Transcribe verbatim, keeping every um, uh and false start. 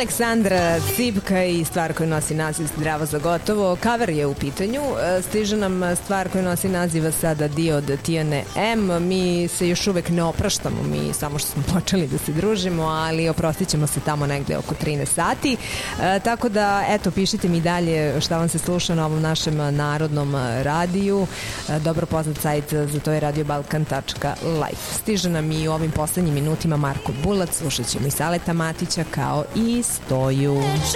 Aleksandra Cipka i stvar koju nosi naziv Zdravo za gotovo. Cover je u pitanju. Stiže nam stvar koju nosi naziva sada Dio od Tijane M. Mi se još uvek ne opraštamo, mi samo što smo počeli da se družimo, ali oprostit ćemo se tamo negde oko trinaest sati. E, tako da, eto, pišite mi dalje šta vam se sluša na ovom našem narodnom radiju. E, dobro poznat sajt za to je radio balkan tačka life. Stiže nam i u ovim poslednjim minutima Marko Bulac, slušat ćemo i Saleta Matića kao i Stoju.